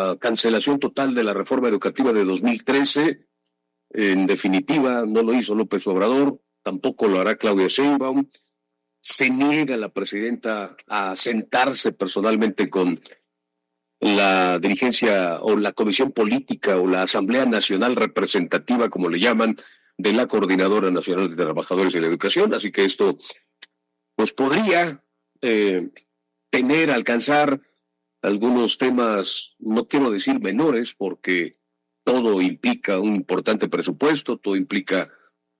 la cancelación total de la reforma educativa de 2013. En definitiva, no lo hizo López Obrador, tampoco lo hará Claudia Sheinbaum. Se niega la presidenta a sentarse personalmente con la dirigencia o la comisión política o la Asamblea Nacional Representativa, como le llaman, de la Coordinadora Nacional de Trabajadores de la Educación. Así que esto pues podría alcanzar algunos temas, no quiero decir menores, porque todo implica un importante presupuesto, todo implica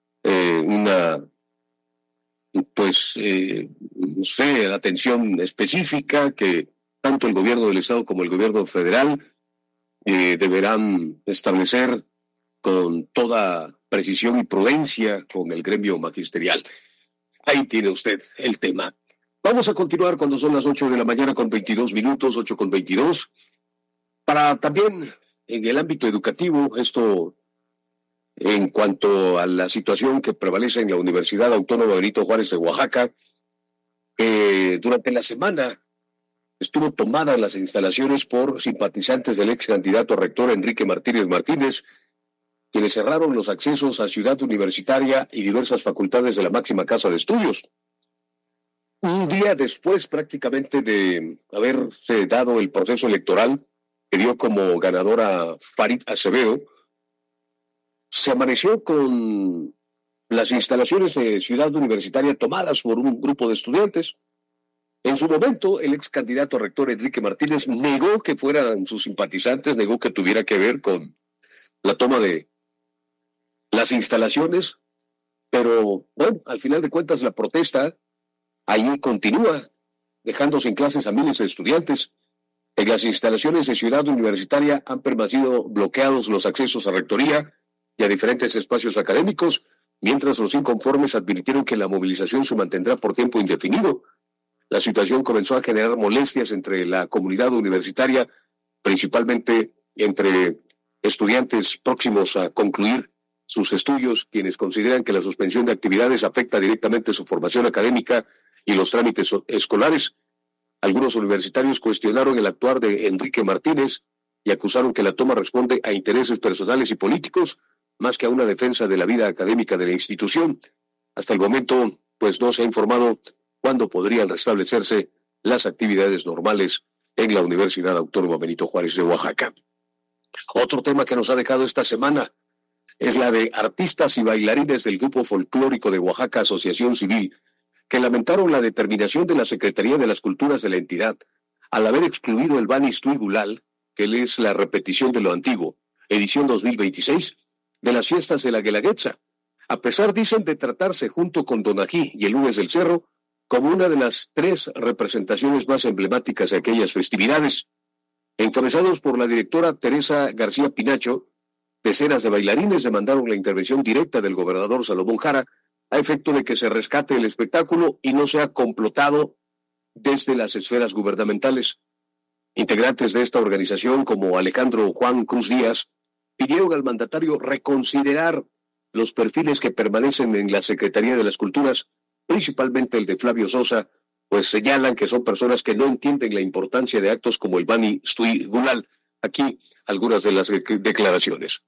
no sé, atención específica que tanto el gobierno del Estado como el gobierno federal deberán establecer con toda precisión y prudencia con el gremio magisterial. Ahí tiene usted el tema. Vamos a continuar cuando son las 8 de la mañana con 22 minutos, 8:22. Para también en el ámbito educativo, esto en cuanto a la situación que prevalece en la Universidad Autónoma Benito Juárez de Oaxaca, durante la semana estuvo tomada las instalaciones por simpatizantes del ex candidato a rector Enrique Martínez Martínez, quienes cerraron los accesos a Ciudad Universitaria y diversas facultades de la máxima casa de estudios. Un día después prácticamente de haberse dado el proceso electoral que dio como ganadora Farid Acevedo, se amaneció con las instalaciones de Ciudad Universitaria tomadas por un grupo de estudiantes. En su momento, el ex candidato a rector Enrique Martínez negó que fueran sus simpatizantes, negó que tuviera que ver con la toma de las instalaciones, pero bueno, al final de cuentas la protesta ahí continúa, dejando sin clases a miles de estudiantes. En las instalaciones de Ciudad Universitaria han permanecido bloqueados los accesos a rectoría y a diferentes espacios académicos, mientras los inconformes advirtieron que la movilización se mantendrá por tiempo indefinido. La situación comenzó a generar molestias entre la comunidad universitaria, principalmente entre estudiantes próximos a concluir sus estudios, quienes consideran que la suspensión de actividades afecta directamente su formación académica y los trámites escolares. Algunos universitarios cuestionaron el actuar de Enrique Martínez y acusaron que la toma responde a intereses personales y políticos, más que a una defensa de la vida académica de la institución. Hasta el momento, pues no se ha informado cuándo podrían restablecerse las actividades normales en la Universidad Autónoma Benito Juárez de Oaxaca. Otro tema que nos ha dejado esta semana es la de artistas y bailarines del Grupo Folclórico de Oaxaca Asociación Civil, que lamentaron la determinación de la Secretaría de las Culturas de la entidad al haber excluido el Bani Stuy-Gulal, que es la repetición de lo antiguo, edición 2026, de las fiestas de la Guelaguetza, a pesar, dicen, de tratarse junto con Donají y el Nubes del Cerro como una de las 3 representaciones más emblemáticas de aquellas festividades. Encabezados por la directora Teresa García Pinacho, decenas de bailarines demandaron la intervención directa del gobernador Salomón Jara a efecto de que se rescate el espectáculo y no sea complotado desde las esferas gubernamentales. Integrantes de esta organización, como Alejandro Juan Cruz Díaz, pidieron al mandatario reconsiderar los perfiles que permanecen en la Secretaría de las Culturas, principalmente el de Flavio Sosa, pues señalan que son personas que no entienden la importancia de actos como el Bani Stuy-Gulal. Aquí algunas de las declaraciones.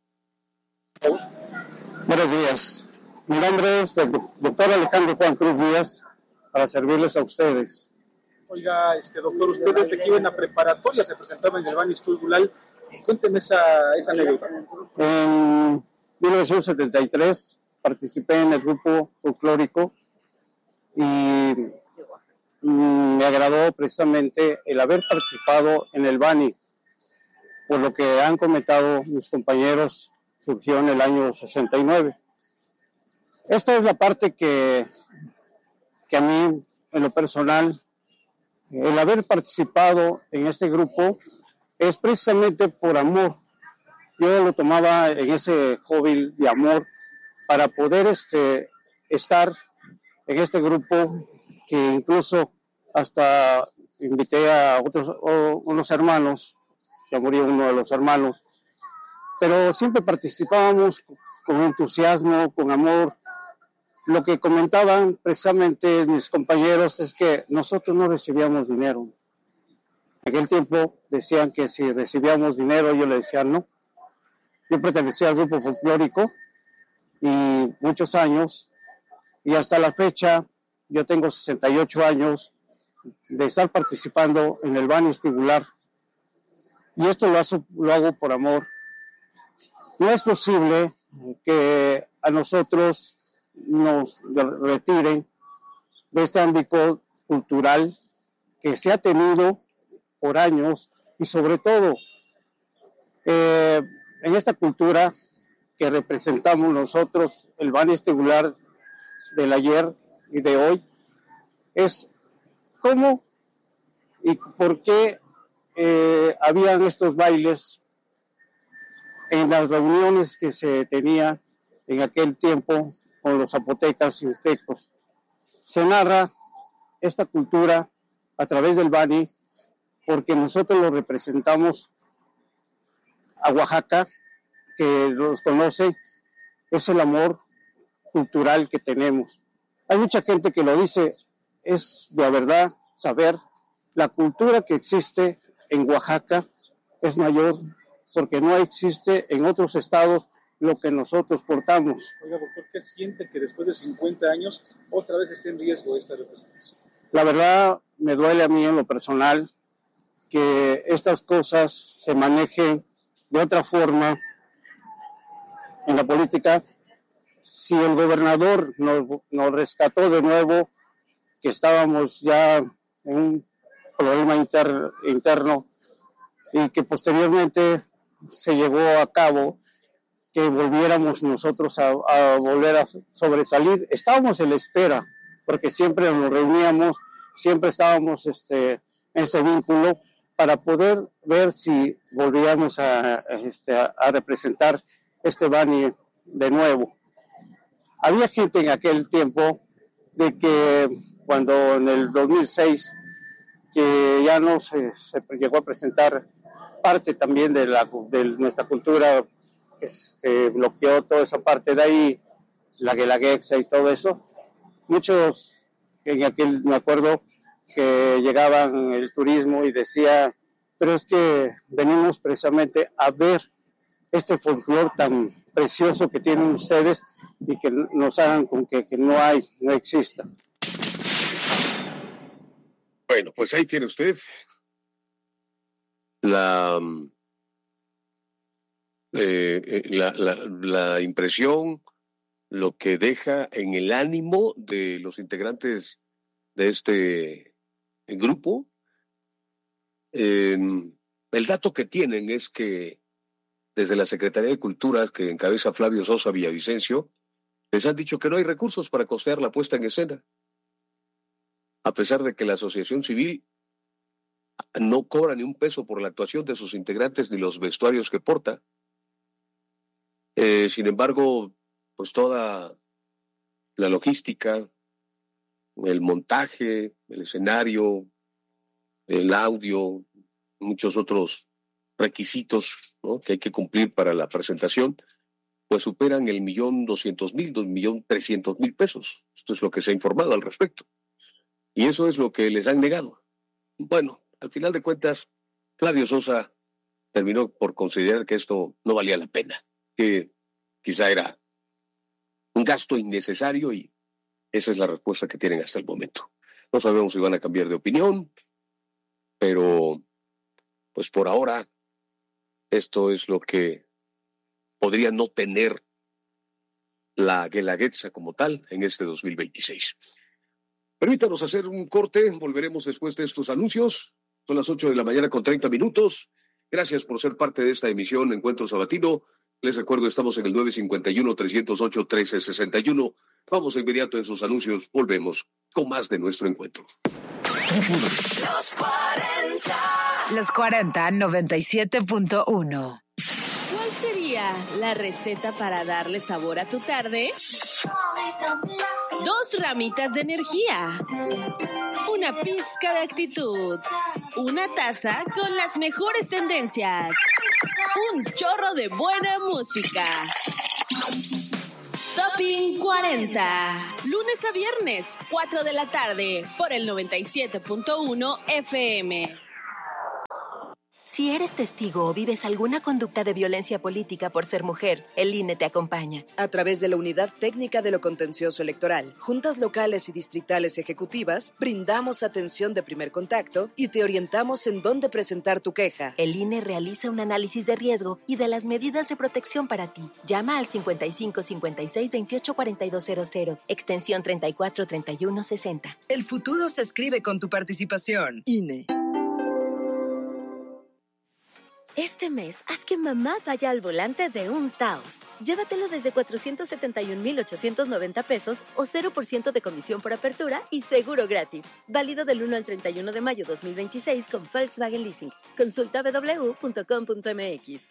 Buenos días. Mi nombre es el doctor Alejandro Juan Cruz Díaz, para servirles a ustedes. Oiga, doctor, usted desde que iba en la preparatoria se presentaba en el Bani Stuy-Gulal. Cuénteme esa anécdota. En 1973 participé en el grupo folclórico y me agradó precisamente el haber participado en el Bani. Por lo que han comentado mis compañeros, surgió en el año 69. Esta es la parte que a mí, en lo personal, el haber participado en este grupo es precisamente por amor. Yo lo tomaba en ese hobby de amor para poder estar en este grupo, que incluso hasta invité a unos hermanos, ya murió uno de los hermanos, pero siempre participábamos con entusiasmo, con amor. Lo que comentaban precisamente mis compañeros es que nosotros no recibíamos dinero. En aquel tiempo decían que si recibíamos dinero, yo le decía no. Yo pertenecía al grupo folclórico y muchos años, y hasta la fecha yo tengo 68 años de estar participando en el Bani Estibular, y esto lo hago por amor. No es posible que a nosotros nos retiren de este ámbito cultural que se ha tenido por años, y sobre todo en esta cultura que representamos nosotros, el Bani Estibular del ayer y de hoy, es cómo y por qué habían estos bailes en las reuniones que se tenía en aquel tiempo con los zapotecas y mixtecos. Se narra esta cultura a través del Bani porque nosotros lo representamos a Oaxaca, que los conoce, es el amor cultural que tenemos. Hay mucha gente que lo dice, es de verdad saber la cultura que existe en Oaxaca es mayor porque no existe en otros estados lo que nosotros portamos. Oiga, doctor, ¿qué siente que después de 50 años otra vez esté en riesgo esta representación? La verdad, me duele a mí en lo personal que estas cosas se manejen de otra forma en la política. Si el gobernador nos rescató de nuevo, que estábamos ya en un problema interno y que posteriormente se llevó a cabo que volviéramos nosotros a volver a sobresalir. Estábamos en la espera, porque siempre nos reuníamos, siempre estábamos en ese vínculo para poder ver si volvíamos a representar este Bani de nuevo. Había gente en aquel tiempo de que cuando en el 2006 que ya no se llegó a presentar parte también de nuestra cultura, bloqueó toda esa parte de ahí, la Guelaguetza y todo eso. Muchos, en aquel, me acuerdo, que llegaban el turismo y decía, pero es que venimos precisamente a ver este folclore tan precioso que tienen ustedes y que nos hagan con que no exista. Bueno, pues ahí tiene usted la impresión, lo que deja en el ánimo de los integrantes de este grupo. El dato que tienen es que desde la Secretaría de Cultura, que encabeza Flavio Sosa Villavicencio, les han dicho que no hay recursos para costear la puesta en escena, a pesar de que la asociación civil no cobra ni un peso por la actuación de sus integrantes ni los vestuarios que porta. Sin embargo, pues toda la logística, el montaje, el escenario, el audio, muchos otros requisitos, ¿no?, que hay que cumplir para la presentación, pues superan el 1.200.000, 2.300.000 pesos. Esto es lo que se ha informado al respecto. Y eso es lo que les han negado. Bueno, al final de cuentas, Flavio Sosa terminó por considerar que esto no valía la pena, que quizá era un gasto innecesario, y esa es la respuesta que tienen hasta el momento. No sabemos si van a cambiar de opinión, pero pues por ahora esto es lo que podría no tener la Guelaguetza como tal en este 2026. Permítanos hacer un corte, volveremos después de estos anuncios. Son las 8:30 a.m. Gracias por ser parte de esta emisión Encuentro Sabatino. Les recuerdo, estamos en el 951-308-1361. Vamos de inmediato en sus anuncios, volvemos con más de nuestro encuentro. Los 40 97.1. ¿Cuál sería la receta para darle sabor a tu tarde? 2 ramitas de energía, una pizca de actitud, una taza con las mejores tendencias, un chorro de buena música. Topping 40, lunes a viernes, 4 de la tarde, por el 97.1 FM. Si eres testigo o vives alguna conducta de violencia política por ser mujer, el INE te acompaña. A través de la Unidad Técnica de lo Contencioso Electoral, juntas locales y distritales ejecutivas, brindamos atención de primer contacto y te orientamos en dónde presentar tu queja. El INE realiza un análisis de riesgo y de las medidas de protección para ti. Llama al 55 56 28 4200, extensión 34 31 60. El futuro se escribe con tu participación. INE. Este mes, haz que mamá vaya al volante de un Taos. Llévatelo desde 471,890 pesos o 0% de comisión por apertura y seguro gratis. Válido del 1 al 31 de mayo 2026 con Volkswagen Leasing. Consulta www.com.mx.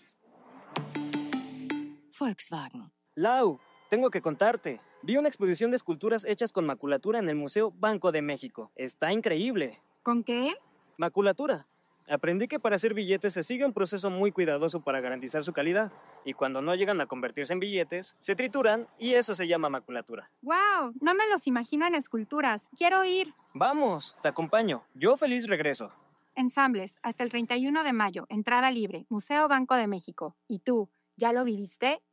Volkswagen. Lau, tengo que contarte. Vi una exposición de esculturas hechas con maculatura en el Museo Banco de México. Está increíble. ¿Con qué? Maculatura. Aprendí que para hacer billetes se sigue un proceso muy cuidadoso para garantizar su calidad. Y cuando no llegan a convertirse en billetes, se trituran y eso se llama maculatura. ¡Wow! No me los imagino en esculturas. ¡Quiero ir! ¡Vamos! Te acompaño. Yo feliz regreso. Ensambles, hasta el 31 de mayo. Entrada libre. Museo Banco de México. ¿Y tú? ¿Ya lo viviste?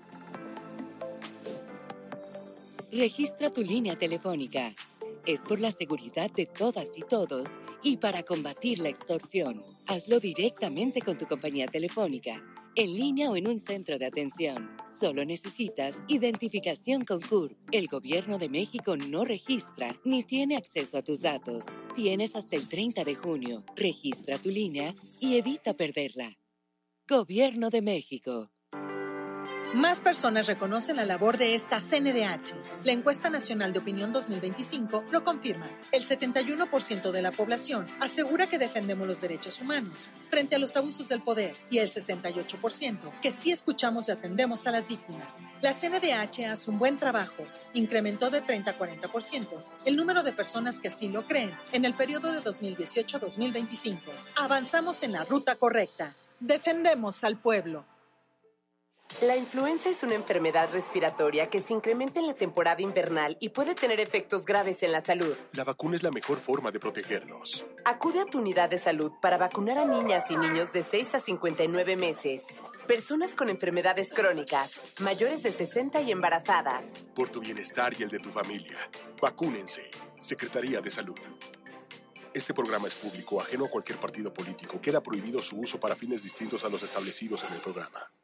Registra tu línea telefónica. Es por la seguridad de todas y todos y para combatir la extorsión. Hazlo directamente con tu compañía telefónica, en línea o en un centro de atención. Solo necesitas identificación con CURP. El Gobierno de México no registra ni tiene acceso a tus datos. Tienes hasta el 30 de junio. Registra tu línea y evita perderla. Gobierno de México. Más personas reconocen la labor de esta CNDH. La Encuesta Nacional de Opinión 2025 lo confirma. El 71% de la población asegura que defendemos los derechos humanos frente a los abusos del poder y el 68% que sí escuchamos y atendemos a las víctimas. La CNDH hace un buen trabajo. Incrementó de 30 a 40% el número de personas que así lo creen en el periodo de 2018 a 2025. Avanzamos en la ruta correcta. Defendemos al pueblo. La influenza es una enfermedad respiratoria que se incrementa en la temporada invernal y puede tener efectos graves en la salud. La vacuna es la mejor forma de protegernos. Acude a tu unidad de salud para vacunar a niñas y niños de 6 a 59 meses, personas con enfermedades crónicas, mayores de 60 y embarazadas. Por tu bienestar y el de tu familia, vacúnense. Secretaría de Salud. Este programa es público, ajeno a cualquier partido político. Queda prohibido su uso para fines distintos a los establecidos en el programa.